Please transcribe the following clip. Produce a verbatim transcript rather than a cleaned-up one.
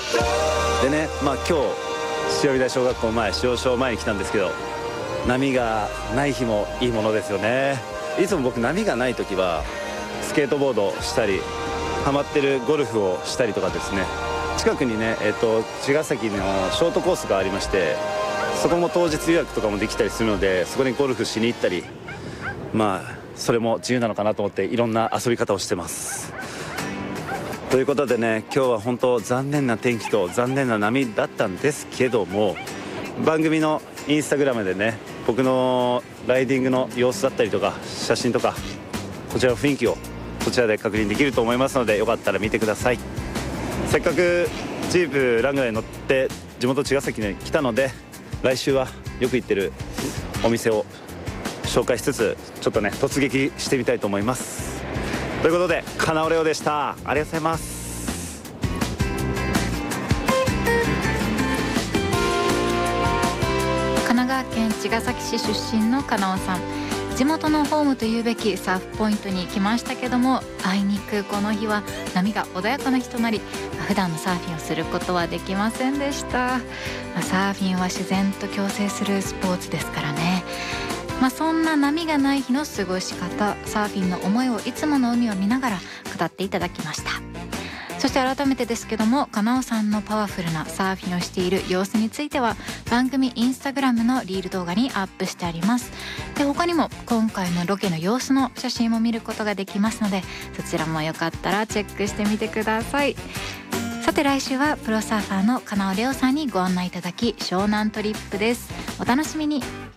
でね、まあ今日潮見台小学校前、潮潮前に来たんですけど、波がない日もいいものですよね。いつも僕波がない時はスケートボードしたり、ハマってるゴルフをしたりとかですね、近くにね、えっと茅ヶ崎のショートコースがありまして、そこも当日予約とかもできたりするので、そこにゴルフしに行ったり、まあそれも自由なのかなと思っていろんな遊び方をしてます。ということでね、今日は本当残念な天気と残念な波だったんですけども、番組のインスタグラムでね、僕のライディングの様子だったりとか写真とか、こちらの雰囲気をこちらで確認できると思いますので、よかったら見てください。せっかくジープラングラーに乗って地元茅ヶ崎に来たので、来週はよく行ってるお店を紹介しつつ、ちょっとね突撃してみたいと思います。ということで、カナオレオでした。ありがとうございます。 神奈川県茅ヶ崎市出身のカナオさん、地元のホームというべきサーフポイントに来ましたけども、あいにくこの日は波が穏やかな日となり、普段のサーフィンをすることはできませんでした。サーフィンは自然と共生するスポーツですからね。まあ、そんな波がない日の過ごし方、サーフィンの思いをいつもの海を見ながら語っていただきました。そして改めてですけども、カナオさんのパワフルなサーフィンをしている様子については番組インスタグラムのリール動画にアップしてあります。で、他にも今回のロケの様子の写真も見ることができますので、そちらもよかったらチェックしてみてください。さて来週はプロサーファーのカナオレオさんにご案内いただき、湘南トリップです。お楽しみに。